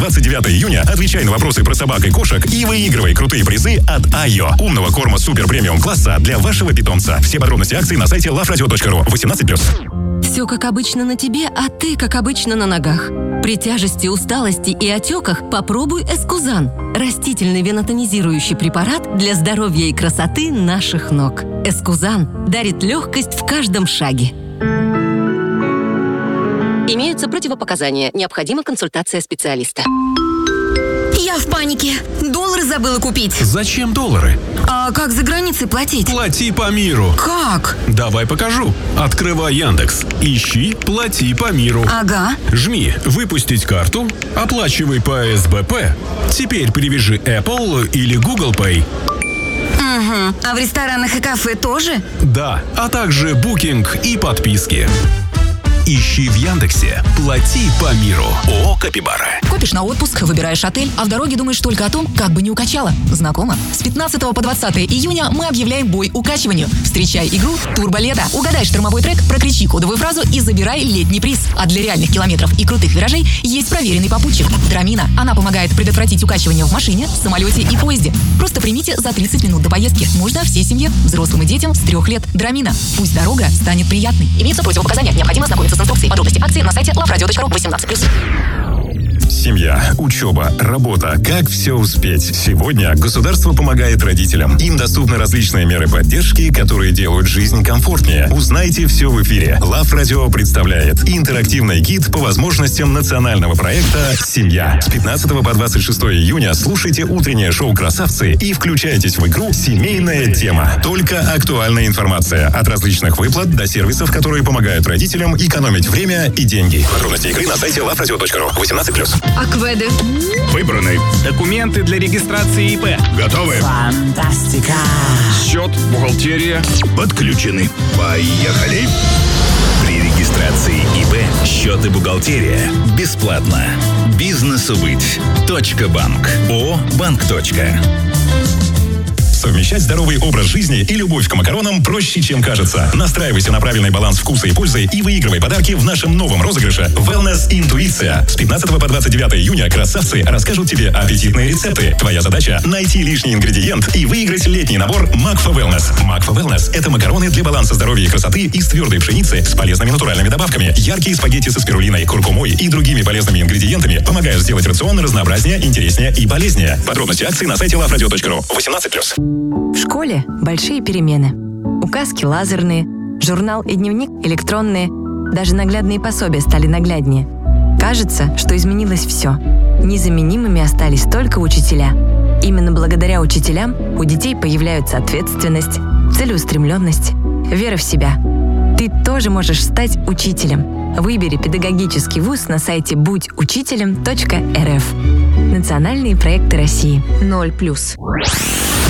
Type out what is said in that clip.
29 июня отвечай на вопросы про собак и кошек и выигрывай крутые призы от Айо. Умного корма супер премиум класса для вашего питомца. Все подробности акции на сайте loveradio.ru. 18+. Все как обычно на тебе, а ты как обычно на ногах. При тяжести, усталости и отеках попробуй Эскузан. Растительный венотонизирующий препарат для здоровья и красоты наших ног. Эскузан дарит легкость в каждом шаге. Имеются противопоказания. Необходима консультация специалиста. Я в панике. Доллары забыла купить. Зачем доллары? А как за границей платить? Плати по миру. Как? Давай покажу. Открывай Яндекс. Ищи «Плати по миру». Ага. Жми «Выпустить карту», оплачивай по СБП. Теперь привяжи Apple или Google Pay. Угу. А в ресторанах и кафе тоже? Да, а также букинг и подписки. Ищи в Яндексе «Плати по миру». ООО «Капибара». Копишь на отпуск, выбираешь отель, а в дороге думаешь только о том, как бы не укачало. Знакомо? С 15 по 20 июня мы объявляем бой укачиванию. Встречай игру «Турболето». Угадай штормовой трек, прокричи кодовую фразу и забирай летний приз. А для реальных километров и крутых виражей есть проверенный попутчик – Драмина. Она помогает предотвратить укачивание в машине, самолете и поезде. Просто примите за 30 минут до поездки. Можно всей семье, взрослым и детям с 3 лет. Драмина. Пусть дорога станет приятной. Имеются противопоказания. Необходимо ознакомиться с инструкцией. Подробности акции на сайте loveradio.ru. 18+. Семья, учеба, работа. Как все успеть? Сегодня государство помогает родителям. Им доступны различные меры поддержки, которые делают жизнь комфортнее. Узнайте все в эфире. Love Radio представляет интерактивный гид по возможностям национального проекта «Семья». С 15 по 26 июня слушайте утреннее шоу «Красавцы» и включайтесь в игру «Семейная тема». Только актуальная информация от различных выплат до сервисов, которые помогают родителям экономить время и деньги. Подробности игры на сайте loveradio.ru. 18+. Акведы. Выбраны. Документы для регистрации ИП. Готовы. Фантастика. Счет, бухгалтерия. Подключены. Поехали. При регистрации ИП счет и бухгалтерия бесплатно. Бизнесу быть. .банк. ООО «Банк. Совмещать здоровый образ жизни и любовь к макаронам проще, чем кажется. Настраивайся на правильный баланс вкуса и пользы и выигрывай подарки в нашем новом розыгрыше Wellness Интуиция. С 15 по 29 июня красавцы расскажут тебе аппетитные рецепты. Твоя задача – найти лишний ингредиент и выиграть летний набор Макфа Wellness. Макфа Wellness – это макароны для баланса здоровья и красоты из твердой пшеницы с полезными натуральными добавками. Яркие спагетти со спирулиной, куркумой и другими полезными ингредиентами помогают сделать рацион разнообразнее, интереснее и полезнее. Подробности акции на сайте loveradio.ru. 18+. В школе большие перемены. Указки лазерные, журнал и дневник электронные. Даже наглядные пособия стали нагляднее. Кажется, что изменилось все. Незаменимыми остались только учителя. Именно благодаря учителям у детей появляются ответственность, целеустремленность, вера в себя. Ты тоже можешь стать учителем. Выбери педагогический вуз на сайте будьучителем.рф. Национальные проекты России. 0+.